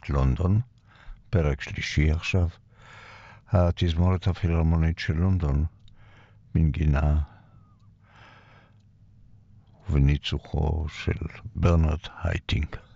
פילהרמונית לונדון, פרק שלישי עכשיו. התזמורת הפילהרמונית של לונדון בנגינה ובניצוחו של ברנרד הייטינג.